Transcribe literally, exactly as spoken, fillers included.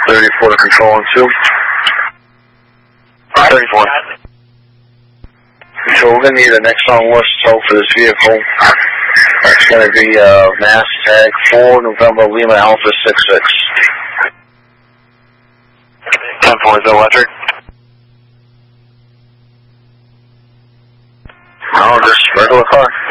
thirty-four to control on two. thirty-four. Control, we're going to need a Nexon West tow for this vehicle. That's going to be uh, Mass Tag four November Lima Alpha six six. ten four, is that electric? No, just regular car.